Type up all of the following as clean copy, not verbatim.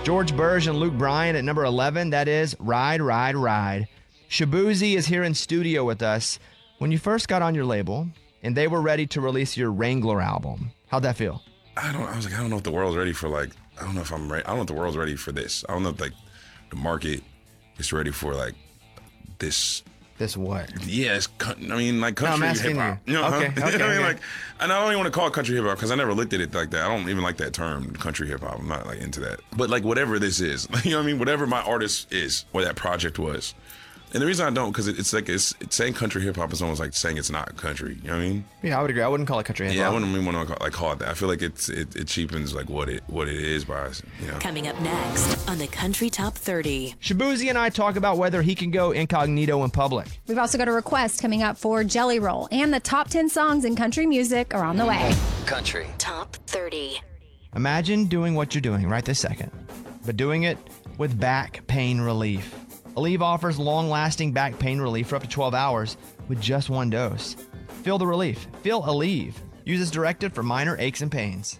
George Burge and Luke Bryan at number 11. That is Ride, Ride, Ride. Shaboozey is here in studio with us. When you first got on your label and they were ready to release your Wrangler album, how'd that feel? I don't know if the world's ready for I don't know if I'm ready. I don't know if the world's ready for this. I don't know if the market is ready for this. This what? Yeah, country hip hop. You. Okay. And I don't even want to call it country hip hop because I never looked at it like that. I don't even like that term, country hip hop. I'm not into that. But whatever this is, whatever my artist is, or that project was. And the reason I don't, because it's saying country hip hop is almost like saying it's not country. You know what I mean? Yeah, I would agree. I wouldn't call it country hip hop. Yeah, I wouldn't even want to call it that. I feel like it cheapens what it is by Coming up next on the Country Top 30. Shaboozey and I talk about whether he can go incognito in public. We've also got a request coming up for Jelly Roll, and the top 10 songs in country music are on the way. Country Top 30. Imagine doing what you're doing right this second, but doing it with back pain relief. Aleve offers long-lasting back pain relief for up to 12 hours with just one dose. Feel the relief. Feel Aleve. Use as directed for minor aches and pains.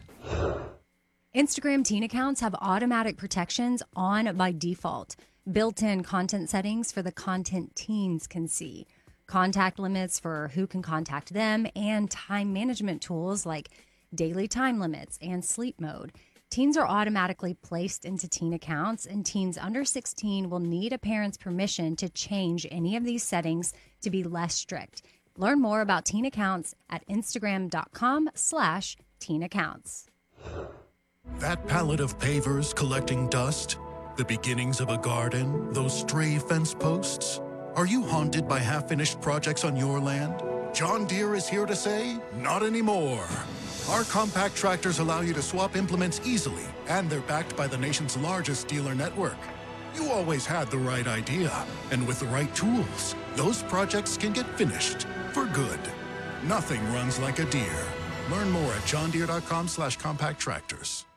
Instagram teen accounts have automatic protections on by default. Built-in content settings for the content teens can see. Contact limits for who can contact them, and time management tools like daily time limits and sleep mode. Teens are automatically placed into teen accounts, and teens under 16 will need a parent's permission to change any of these settings to be less strict. Learn more about teen accounts at Instagram.com/teen accounts. That pallet of pavers collecting dust, the beginnings of a garden, those stray fence posts. Are you haunted by half-finished projects on your land? John Deere is here to say, not anymore. Our compact tractors allow you to swap implements easily, and they're backed by the nation's largest dealer network. You always had the right idea, and with the right tools, those projects can get finished for good. Nothing runs like a Deere. Learn more at johndeere.com/compact tractors.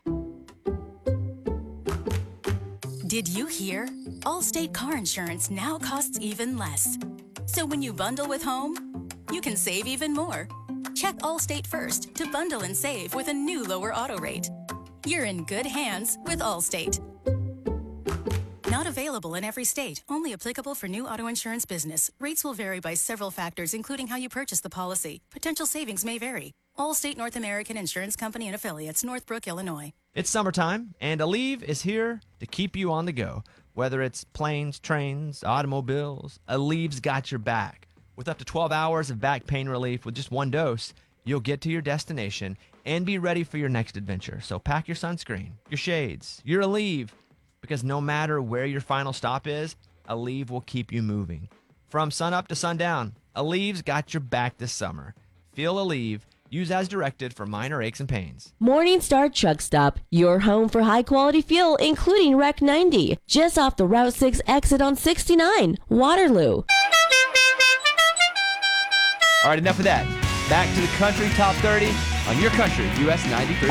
Did you hear? Allstate car insurance now costs even less. So when you bundle with home, you can save even more. Check Allstate first to bundle and save with a new lower auto rate. You're in good hands with Allstate. Not available in every state. Only applicable for new auto insurance business. Rates will vary by several factors, including how you purchase the policy. Potential savings may vary. Allstate North American Insurance Company and Affiliates, Northbrook, Illinois. It's summertime, and Aleve is here to keep you on the go. Whether it's planes, trains, automobiles, Aleve's got your back. With up to 12 hours of back pain relief with just one dose, you'll get to your destination and be ready for your next adventure. So pack your sunscreen, your shades, your Aleve, because no matter where your final stop is, Aleve will keep you moving. From sunup to sundown, Aleve's got your back this summer. Feel Aleve. Use as directed for minor aches and pains. Morningstar Truck Stop, your home for high-quality fuel, including Rec 90, just off the Route 6 exit on 69, Waterloo. All right, enough of that. Back to the Country Top 30 on your Country US 93.